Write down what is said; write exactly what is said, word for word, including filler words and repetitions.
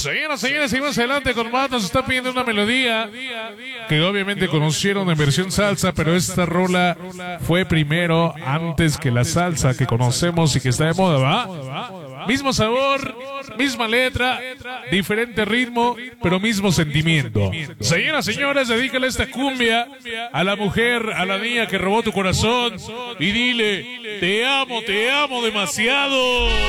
Señoras, señores, seguimos adelante con más. Nos está pidiendo una melodía que obviamente conocieron en versión salsa, pero esta rola fue primero antes que la salsa que conocemos y que está de moda, ¿va? Mismo sabor, misma letra, diferente ritmo, pero mismo sentimiento. Señoras, señores, dedícale esta cumbia a la mujer, a la niña que robó tu corazón y dile, te amo, te amo demasiado.